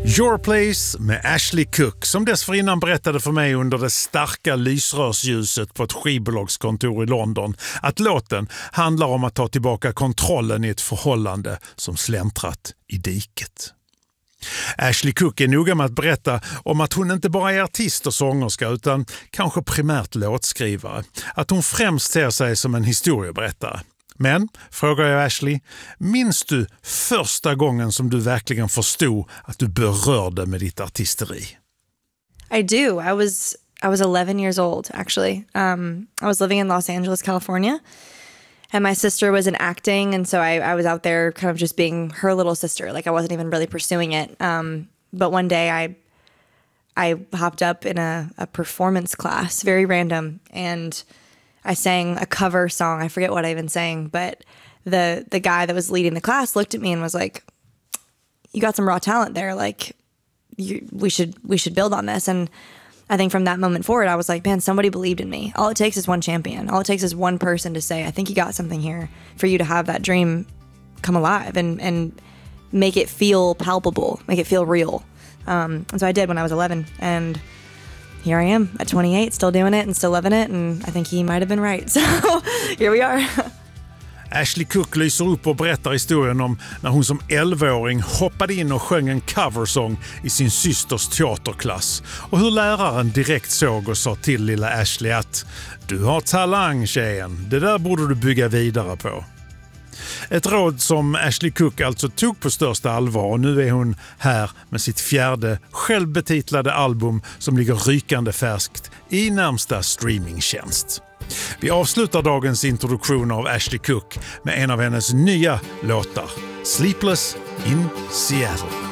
Your Place med Ashley Cooke, som dessförinnan berättade för mig under det starka lysrörsljuset på ett skivbolagskontor i London att låten handlar om att ta tillbaka kontrollen i ett förhållande som släntrat i diket. Ashley Cooke är noga med att berätta om att hon inte bara är artist och sångerska utan kanske primärt låtskrivare. Att hon främst ser sig som en historieberättare. Men, frågar jag Ashley, minns du första gången som du verkligen förstod att du berörde med ditt artisteri? I do. I was 11 years old, actually. I was living in Los Angeles, California. And my sister was in acting, and so I was out there kind of just being her little sister. Like, I wasn't even really pursuing it. But one day I hopped up in a performance class, very random, and I sang a cover song. I forget what I even sang, but the guy that was leading the class looked at me and was like, "You got some raw talent there. Like, we should build on this." And I think from that moment forward, I was like, man, somebody believed in me. All it takes is one champion. All it takes is one person to say, I think you got something here, for you to have that dream come alive and make it feel palpable, make it feel real. And so I did when I was 11, and here I am at 28, still doing it and still loving it, and I think he might have been right. So here we are. Ashley Cooke lyser upp och berättar historien om när hon som 11-åring hoppade in och sjöng en coversång i sin systers teaterklass och hur läraren direkt såg och sa till lilla Ashley att du har talang, tjejen, det där borde du bygga vidare på. Ett råd som Ashley Cooke alltså tog på största allvar, och nu är hon här med sitt 4:e självbetitlade album som ligger rykande färskt i närmsta streamingtjänst. Vi avslutar dagens introduktion av Ashley Cooke med en av hennes nya låtar, Sleepless in Seattle.